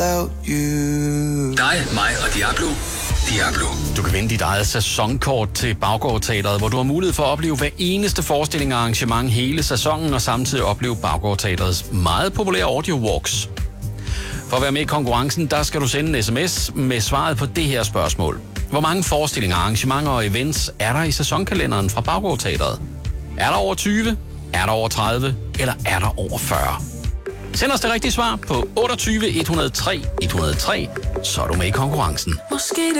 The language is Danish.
Dig, mig og Diablo. Diablo. Du kan vinde dit eget sæsonkort til Baggård Teatret, hvor du har mulighed for at opleve hver eneste forestilling og arrangement hele sæsonen, og samtidig opleve Baggård Teatrets meget populære audio walks. For at være med i konkurrencen, der skal du sende en sms med svaret på det her spørgsmål. Hvor mange forestillinger, arrangementer og events er der i sæsonkalenderen fra Baggård Teatret? Er der over 20? Er der over 30? Eller er der over 40? Send os det rigtige svar på 28 103 103, så er du med i konkurrencen. Måske